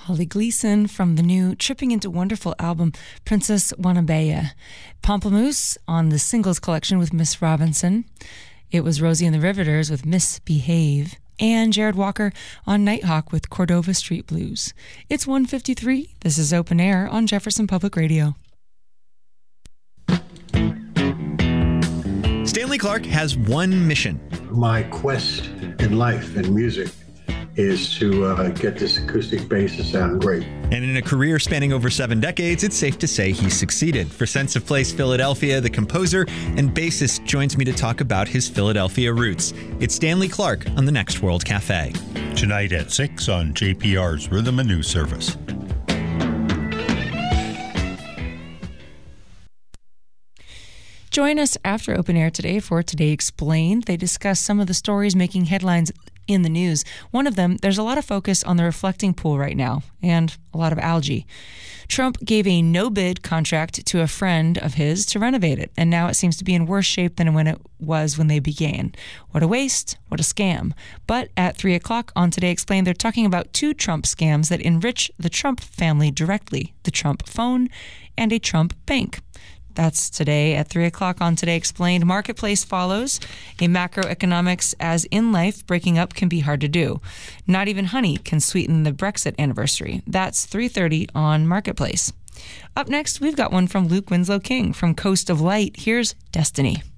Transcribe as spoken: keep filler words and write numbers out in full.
Holly Gleason from the new Tripping Into Wonderful album, Princess Wannabe. Pomplamoose on the singles collection with Miss Robinson. It was Rosie and the Riveters with Misbehave. And Jared Walker on Nighthawk with Cordova Street Blues. It's one fifty-three. This is Open Air on Jefferson Public Radio. Stanley Clarke has one mission. My quest in life and music is to uh, get this acoustic bass to sound great. And in a career spanning over seven decades, it's safe to say he succeeded. For Sense of Place Philadelphia, the composer and bassist joins me to talk about his Philadelphia roots. It's Stanley Clarke on the Next World Cafe. Tonight at six on J P R's Rhythm and News Service. Join us after Open Air today for Today Explained. They discuss some of the stories making headlines in the news. One of them, there's a lot of focus on the reflecting pool right now and a lot of algae. Trump gave a no-bid contract to a friend of his to renovate it, and now it seems to be in worse shape than when it was when they began. What a waste, what a scam. But at three o'clock on Today Explained, they're talking about two Trump scams that enrich the Trump family directly, the Trump phone and a Trump bank. That's today at three o'clock on Today Explained. Marketplace follows. A macroeconomics as in life, breaking up can be hard to do. Not even honey can sweeten the Brexit anniversary. That's three thirty on Marketplace. Up next, we've got one from Luke Winslow King from Coast of Light. Here's Destiny.